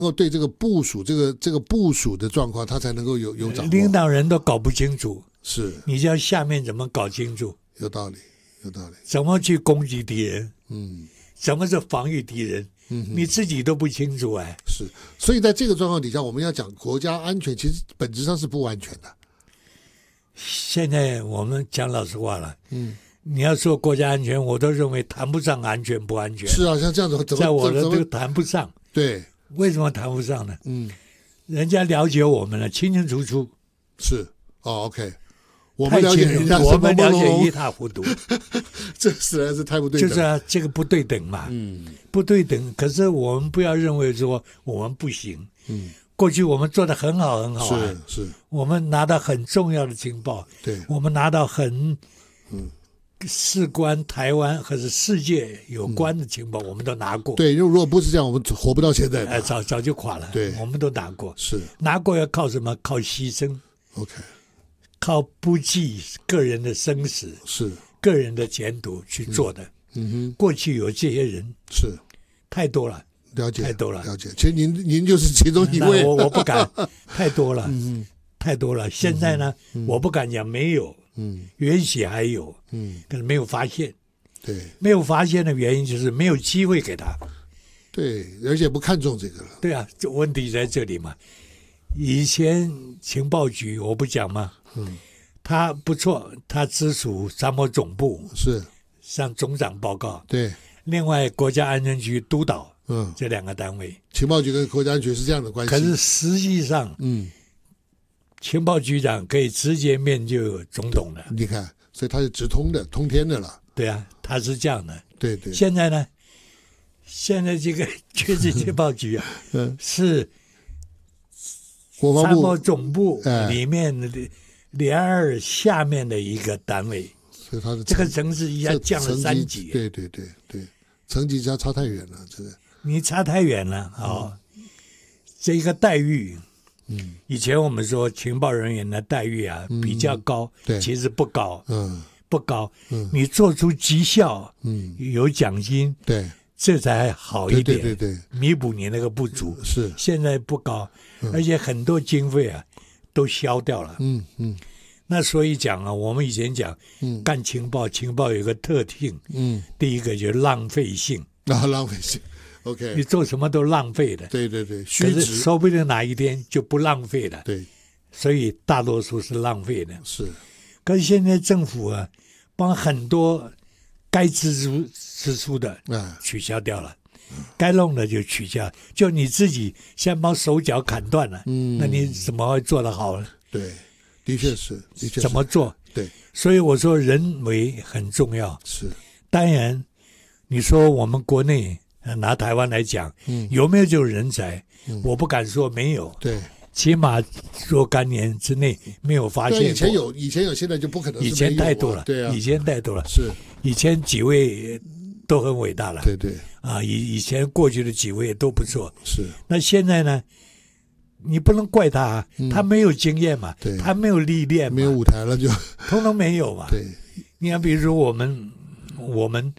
够对这个部署这个部署的状况，他才能够有掌握。 领导人都搞不清楚， 是你叫下面怎么搞清楚？ 有道理，有道理。 怎么去攻击敌人？ 嗯， 什么是防御敌人？你自己都不清楚哎。 是，所以在这个状况底下，我们要讲国家安全，其实本质上是不安全的。 现在我们讲老实话了，你要说国家安全，我都认为谈不上安全不安全。 是啊，像这样子， 在我的这个谈不上。 对， 为什么谈不上呢？人家了解我们了，清清楚楚。 是哦 ，OK， 我们了解人家， 我们了解一塌糊涂， 这实在是太不对等。 就是啊，这个不对等嘛，不对等。可是我们不要认为说我们不行，过去我们做得很好很好啊， 是， 我们拿到很重要的情报， 对， 我们拿到很事关台湾或者世界有关的情报，我们都拿过。 对，如果不是这样，我们活不到现在。 早就垮了。 对， 我们都拿过。 是拿过要靠什么？靠牺牲。 OK， 靠不计个人的生死， 是个人的前途去做的。过去有这些人是太多了， 了解太多了。 了解。其实您就是其中一位。 我不敢，太多了，太多了。现在呢，我不敢讲没有。原写还有，可是没有发现。 对， 没有发现的原因就是没有机会给他。 对，而且不看重这个了。 对啊，这问题在这里嘛。以前情报局我不讲吗？他不错，他直属参谋总部， 是向总长报告。 对， 另外国家安全局督导，这两个单位， 情报局跟国家安全是这样的关系。 可是实际上，情报局长可以直接面就总统的。 你看，所以他是直通的，通天的了。 对啊，他是这样的。 对对。 现在呢？现在这个军事情报局啊，是国防部参谋总部里面的联2下面的一个单位。 所以他是这个层次一下降了3级。 对，层级差太远了，这个你差太远了哦。这一个待遇。以前我们说情报人员的待遇啊比较高，其实不高，不高。你做出绩效，有奖金， 对， 这才好一点， 对， 弥补你那个不足。 是， 现在不高，而且很多经费啊都消掉了。那所以讲啊，我们以前讲，干情报有个特性，第一个就是浪费性， 浪费性。OK， 你做什么都浪费的。 对，虚值， 说不定哪一天就不浪费了。 对， 所以大多数是浪费的。 是， 可是现在政府啊，帮很多该支出的取消掉了，该弄的就取消，就你自己先把手脚砍断了，那你怎么会做得好呢？ 对，的确是， 怎么做？ 对， 所以我说人为很重要。 是， 当然，你说我们国内。拿台湾来讲，有没有这种人才？我不敢说没有， 对， 起码若干年之内没有发现过。 以前有，现在就不可能是没有。 以前太多了， 对啊， 以前太多了。 是， 以前几位都很伟大了， 对， 啊，以前过去的几位都不错。 是， 那现在呢？你不能怪他，他没有经验嘛，他没有历练嘛， 没有舞台了就， 通通没有嘛。 对， 你看，比如我们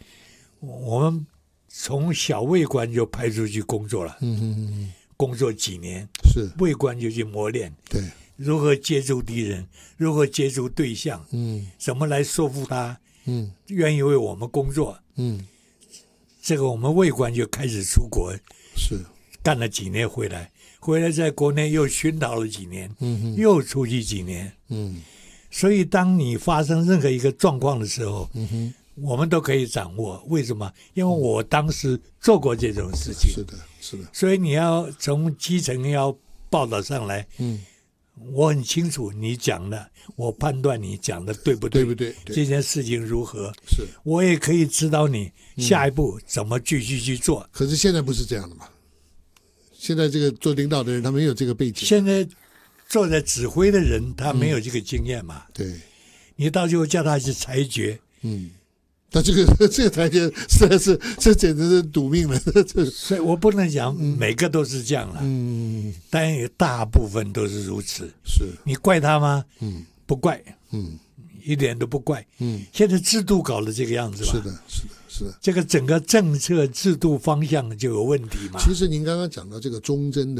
从小尉官就派出去工作了，工作几年， 是尉官就去磨练， 对， 如何接触敌人，如何接触对象，怎么来说服他，愿意为我们工作，这个我们尉官就开始出国， 是干了几年回来在国内又熏陶了几年，又出去几年，所以当你发生任何一个状况的时候，我们都可以掌握。为什么？因为我当时做过这种事情。 是的。 所以你要从基层要报道上来，我很清楚你讲的，我判断你讲的对不对？ 对不对？ 这件事情如何？ 是我也可以指导你下一步怎么继续去做。 可是现在不是这样的嘛？现在这个做领导的人他没有这个背景， 现在坐在指挥的人他没有这个经验嘛？ 对， 你到最后叫他去裁决， 但这个台阶实在是，这简直是赌命了。 所以我不能讲每个都是这样了，但有大部分都是如此。 是你怪他吗？不怪，一点都不怪。现在制度搞得这个样子吧？ 是的， 这个整个政策制度方向就有问题嘛。 其实您刚刚讲到这个忠贞的